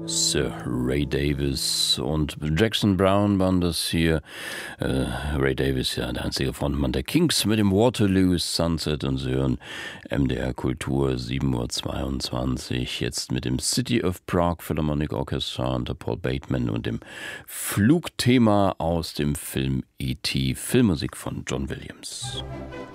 Sir Ray Davies und Jackson Browne waren das hier. Ray Davies, ja, der einzige Frontmann der Kinks mit dem Waterloo Sunset, und Sie hören MDR Kultur 7:22 Uhr. Jetzt mit dem City of Prague Philharmonic Orchestra unter Paul Bateman und dem Flugthema aus dem Film E.T., Filmmusik von John Williams.